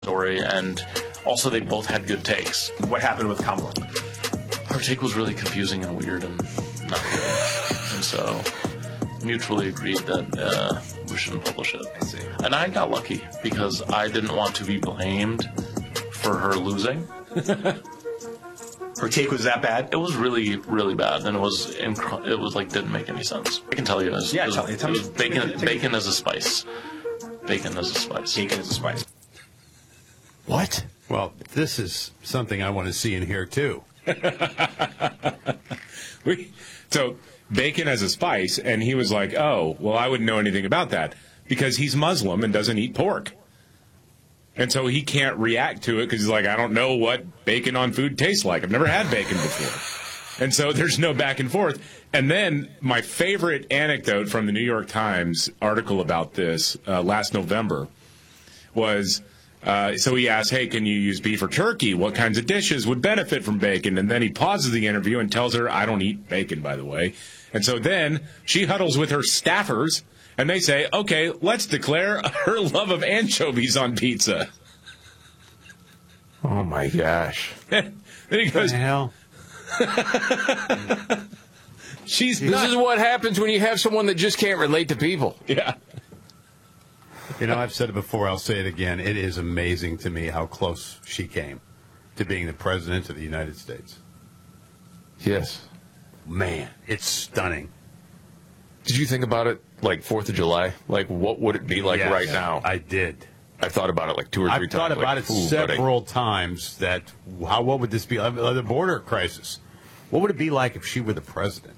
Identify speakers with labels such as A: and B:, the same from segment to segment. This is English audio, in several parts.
A: story, and also they both had good takes.
B: What happened with Kamala?
A: Her take was really confusing and weird and not good. And so mutually agreed that we shouldn't publish it.
B: I see.
A: And I got lucky because I didn't want to be blamed for her losing.
B: Her take was that bad?
A: It was really, really bad, and it was like didn't make any sense. I can tell you,
B: Tell me.
A: it was bacon as a spice. Bacon as a spice.
B: Bacon as a spice.
C: What? Well, this is something I want to see and hear too.
D: So bacon as a spice, and he was like, "Oh, well, I wouldn't know anything about that because he's Muslim and doesn't eat pork." And so he can't react to it because he's like, I don't know what bacon on food tastes like. I've never had bacon before. And so there's no back and forth. And then my favorite anecdote from the New York Times article about this last November was, so he asked, hey, can you use beef or turkey? What kinds of dishes would benefit from bacon? And then he pauses the interview and tells her, I don't eat bacon, by the way. And so then she huddles with her staffers. And they say, okay, let's declare her love of anchovies on pizza.
E: Oh, my gosh.
D: Then he goes,
C: What the hell?
D: This
E: is what happens when you have someone that just can't relate to people.
D: Yeah.
C: You know, I've said it before, I'll say it again. It is amazing to me how close she came to being the president of the United States.
E: Yes.
C: Man, it's stunning.
E: Did you think about it like 4th of July? Like, what would it be like
C: Yes,
E: right now?
C: I did.
E: I thought about it like 2 or 3 times.
C: I've thought about
E: like,
C: it several times that what would this be? The border crisis. What would it be like if she were the president?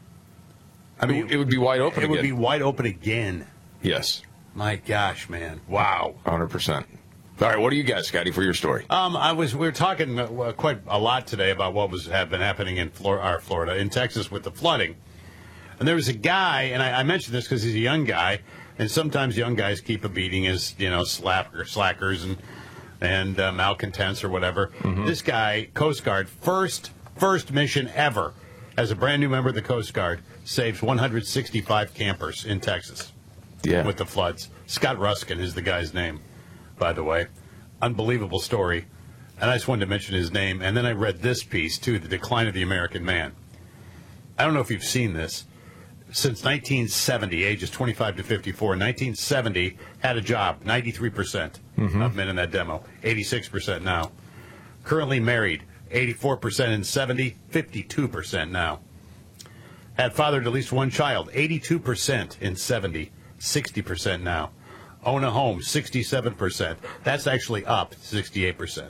C: I mean,
E: it would be wide open
C: It
E: again.
C: would be wide open again.
E: Yes.
C: My gosh, man. Wow.
E: 100%. All right, what do you got, Scotty, for your story?
C: We were talking quite a lot today about what had been happening in Florida, in Texas with the flooding. And there was a guy, and I mentioned this because he's a young guy, and sometimes young guys keep a beating as, slackers and malcontents or whatever. Mm-hmm. This guy, Coast Guard, first mission ever as a brand new member of the Coast Guard, saves 165 campers in Texas with the floods. Scott Ruskin is the guy's name, by the way. Unbelievable story. And I just wanted to mention his name. And then I read this piece, too, The Decline of the American Man. I don't know if you've seen this. Since 1970, ages 25 to 54, 1970, had a job, 93% of men in that demo, 86% now. Currently married, 84% in 70, 52% now. Had fathered at least one child, 82% in 70, 60% now. Own a home, 67%. That's actually up, 68%.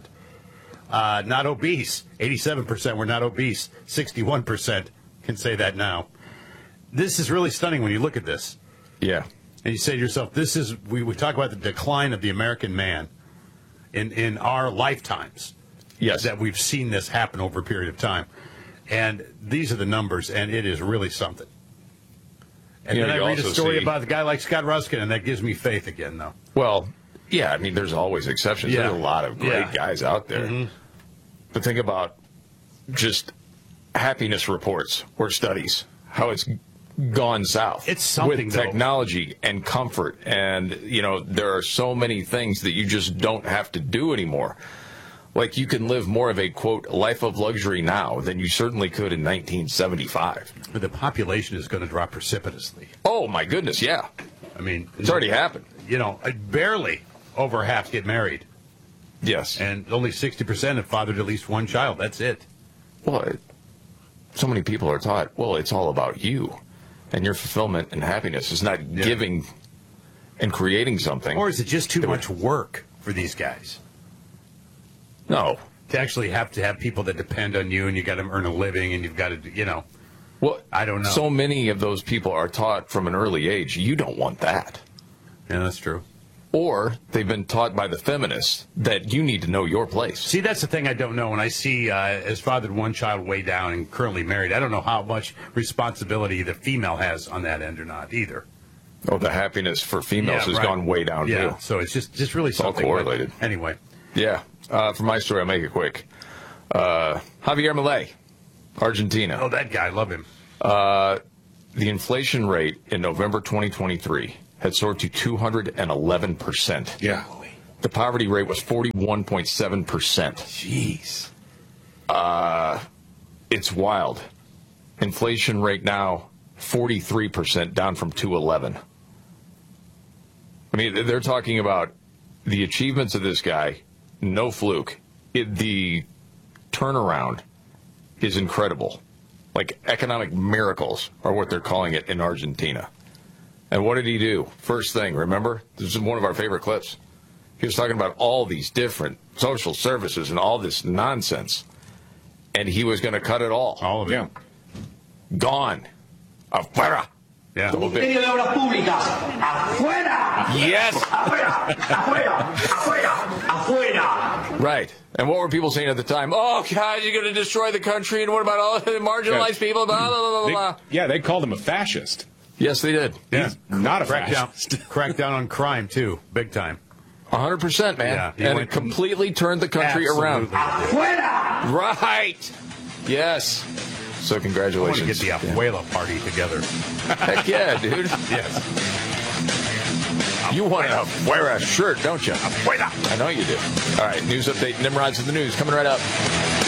C: Not obese, 87% were not obese, 61% can say that now. This is really stunning when you look at this.
E: Yeah.
C: And you say to yourself, we talk about the decline of the American man in our lifetimes.
E: Yes.
C: That we've seen this happen over a period of time. And these are the numbers, and it is really something. And then I read a story about a guy like Scott Ruskin, and that gives me faith again, though.
E: Well, yeah, I mean, there's always exceptions.
C: Yeah.
E: There's a lot of great guys out there. Mm-hmm. But think about just happiness reports or studies, how it's gone south.
C: It's something,
E: with technology and comfort. And, there are so many things that you just don't have to do anymore. Like, you can live more of a, quote, life of luxury now than you certainly could in 1975.
C: But the population is going to drop precipitously.
E: Oh, my goodness, yeah.
C: I mean,
E: it's already happened.
C: Barely over half get married.
E: Yes.
C: And only 60% have fathered at least one child. That's it.
E: Well, so many people are taught, well, it's all about you and your fulfillment and happiness. It's not giving and creating something.
C: Or is it just too much work for these guys?
E: No.
C: To actually have to have people that depend on you, and you got to earn a living, and you've got to,
E: Well,
C: I don't know.
E: So many of those people are taught from an early age, you don't want that.
C: Yeah, that's true.
E: Or they've been taught by the feminists that you need to know your place.
C: See, that's the thing I don't know. When I see has fathered one child way down and currently married, I don't know how much responsibility the female has on that end or not either.
E: Oh, the happiness for females has gone way down, too.
C: So it's just really something.
E: All correlated.
C: Anyway.
E: Yeah. For my story, I'll make it quick. Javier Milei, Argentina.
C: Oh, that guy. I love him.
E: The inflation rate in November 2023 had soared to 211%.
D: Yeah.
E: the poverty rate was 41.7%.
C: Jeez.
E: It's wild. Inflation rate now 43%, down from 211. I mean, they're talking about the achievements of this guy. No fluke. The turnaround is incredible. Like economic miracles are what they're calling it in Argentina. And what did he do? First thing, remember? This is one of our favorite clips. He was talking about all these different social services and all this nonsense. And he was going to cut it all.
C: All of it.
D: Yeah.
E: Gone. Afuera.
C: Yeah.
F: Ministerio de Obras Públicas, afuera.
E: Yes.
F: Afuera, afuera, afuera, afuera.
E: Right. And what were people saying at the time? Oh, God, you're going to destroy the country, and what about all the marginalized people? Blah, blah, blah, blah, blah.
D: They called him a fascist.
E: Yes, they did.
C: Yeah.
D: He's not a fascist.
C: Crackdown on crime, too. Big time.
E: 100%, man.
C: Yeah, he
E: And
C: went
E: it completely turned the country around.
F: Afuera.
E: Right. Yes. So
C: I want
E: congratulations.
C: to get the Abuela party together.
E: Heck yeah, dude.
C: Yes.
E: You want an Afuera shirt, don't you? Afuera. I know you do. All right, news update. Nimrod's in the news coming right up.